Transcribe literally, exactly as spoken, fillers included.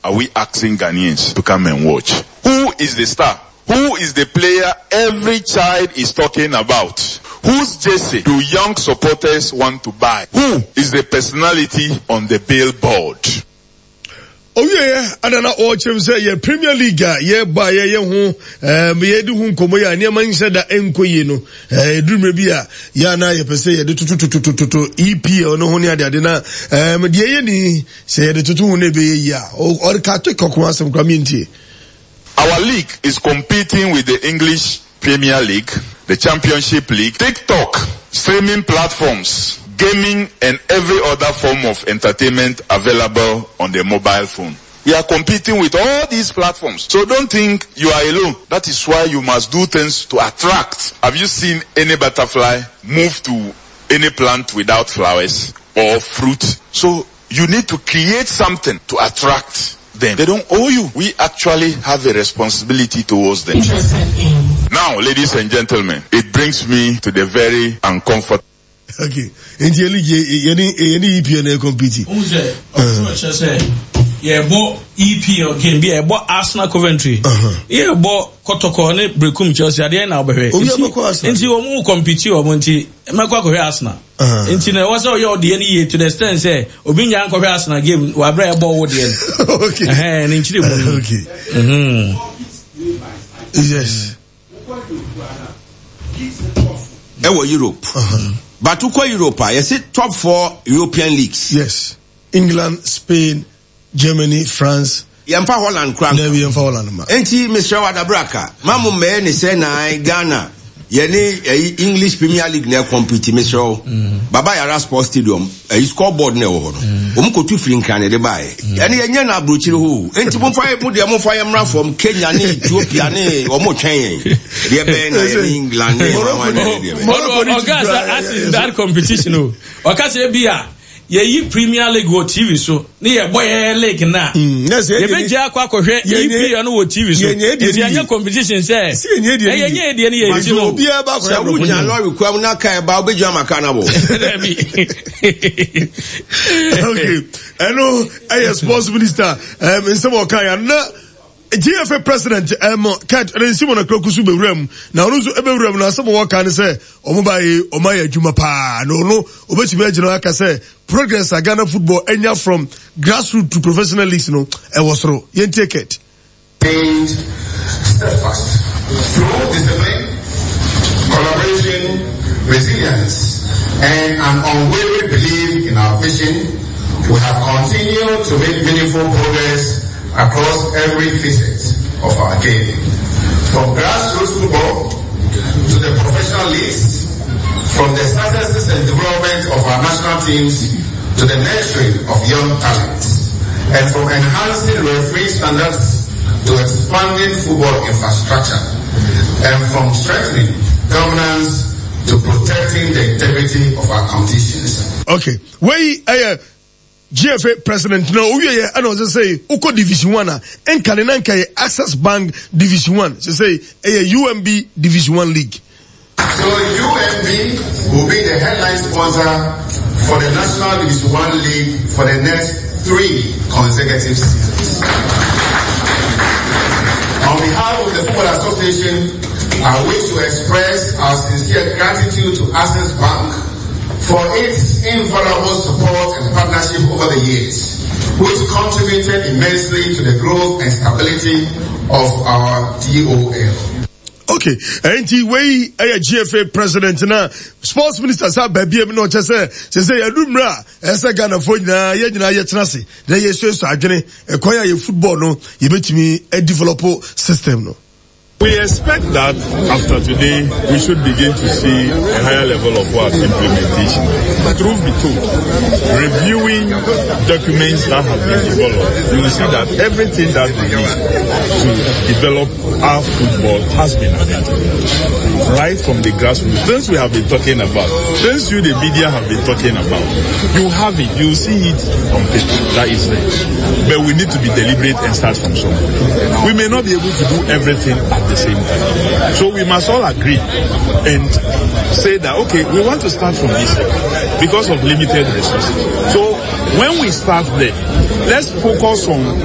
are we asking Ghanaians to come and watch? Who is the star? Who is the player every child is talking about? Whose jersey do young supporters want to buy? Who is the personality on the billboard? Oh yeah, adana ochim say ye Premier League ye ba ye ye ho um ye di hu nkomo ya ne man da enkoyi no eh dume bia ya na ye pese ye de tutututututu E P L no ho ne ade na um de ye ni say ye de tutu hu ne be ye ya or ka to kokoma asem kwa mintie. Our league is competing with the English Premier League, the Championship League, TikTok, streaming platforms, gaming and every other form of entertainment available on the mobile phone. We are competing with all these platforms. So don't think you are alone. That is why you must do things to attract. Have you seen any butterfly move to any plant without flowers or fruit? So you need to create something to attract them. They don't owe you. We actually have a responsibility towards them. Now, ladies and gentlemen, it brings me to the very uncomfortable. Okay. Inti eli yeni yeni E P L na compete. Unje, oso say, ye bo E P L game bi e bo Arsenal Coventry. Ye bo Kotoko ne Brekum Chelsea ade na obehwe. Inti o mu compete o mu nti mekwa ko hwe Arsenal. Inti na wo say o ye ode ni ye to the extent say obi nya nko hwe Arsenal game wa bra e bo wo de. Okay. Eh, ni nchire mu. Okay. Mhm. Yes. Ewo Europe. Uh-huh. But to call Europe, you see top four European leagues. Yes. England, Spain, Germany, France. Yampa Holland crank. Never Yampa Holland ma. Enti Mister Wadabraka. Mamu me ne say na Ghana. Yeni English Premier League na compete Mister Baba Yara Sports Stadium. E scoreboard na wo ho no. Omu ko tu free nkan de bae. Yeni yenye na abrochire ho. Enti mo fa mu de mo fa yemra from Kenya ne Ethiopia ne omo twen. De be na England ne one. Ogas as that competition o. Okas e bia ye yi Premier League wo T V so ne ye boy league na. Ye be ja kwa kohwe E P L no wo T V so. Ye anya competition say. E ye nye de ne ye ti no. Obi e ba ko ya bro. Nya lorry kwa na kai ba obeju amaka na bo. Okay. Hello, I sports minister um in some kind na G F A president um cat Simon Akrokusu bewuram na onu so ebewuram na some work kan say omo bae omaya adwuma pa no no obetimi agina aka say progress a Ghana football enya from grassroots to professional leagues no e wasoro yen take it and steadfast through discipline, collaboration, resilience and an unwavering belief in our vision. We have continued to make meaningful progress across every facet of our game, from grassroots football to the professional leagues, from the successes and development of our national teams to the nurturing of young talents, and from enhancing referee standards to expanding football infrastructure, and from strengthening governance to protecting the integrity of our competitions. Okay, we uh, G F A president no we here and also say uko division one en kanenanka Access Bank division one so say a U M B division one league. So U M B will be the headline sponsor for the National Division one league for the next three consecutive seasons. On behalf of the Football Association, I wish to express our sincere gratitude to Access Bank for its invaluable support and partnership over the years, which contributed immensely to the growth and stability of our D O L. Okay, and we a G F A president na sports minister sa baby em no chese chese ya dumra esa Ghana fo na ye nyina ye tenase na ye so so adwene e kwaya ye football no ye betimi e develop system no. We expect that after today, we should begin to see a higher level of work implementation. Truth be told, reviewing documents that have been developed, you will see that everything that we need to develop our football has been identified. Right from the grassroots, things we have been talking about, things you, the media, have been talking about. You have it, you see it on paper, that is there. But we need to be deliberate and start from somewhere. We may not be able to do everything at the same time. So we must all agree and say that, okay, we want to start from this because of limited resources. So when we start there, let's focus on